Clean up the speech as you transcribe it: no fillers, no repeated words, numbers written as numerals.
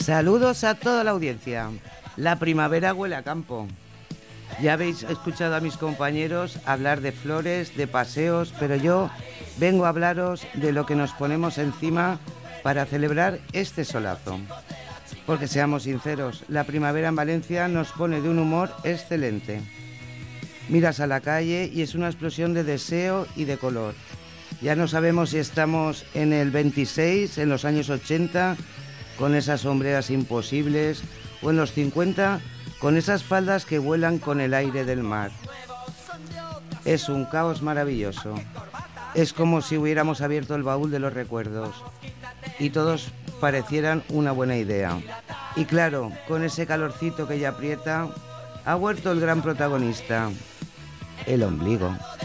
Saludos a toda la audiencia. La primavera huele a campo. Ya habéis escuchado a mis compañeros hablar de flores, de paseos, pero yo vengo a hablaros de lo que nos ponemos encima para celebrar este solazo. Porque seamos sinceros, la primavera en Valencia nos pone de un humor excelente. Miras a la calle y es una explosión de deseo y de color. Ya no sabemos si estamos en el 26, en los años 80, con esas sombreras imposibles, o en los 50, con esas faldas que vuelan con el aire del mar. Es un caos maravilloso. Es como si hubiéramos abierto el baúl de los recuerdos y todos parecieran una buena idea. Y claro, con ese calorcito que ya aprieta, ha vuelto el gran protagonista, el ombligo.